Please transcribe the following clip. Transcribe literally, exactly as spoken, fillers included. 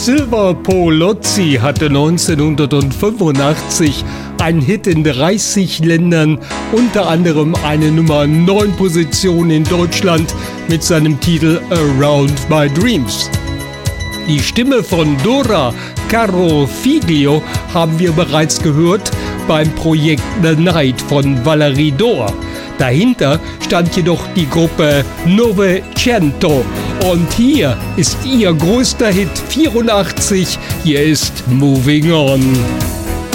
Silver Polozzi hatte neunzehnhundertfünfundachtzig einen Hit in dreißig Ländern, unter anderem eine Nummer neun Position in Deutschland mit seinem Titel Around My Dreams. Die Stimme von Dora Carofiglio haben wir bereits gehört beim Projekt The Night von Valerie Dor. Dahinter stand jedoch die Gruppe Novecento und hier ist ihr größter Hit vierundachtzig, hier ist Moving On.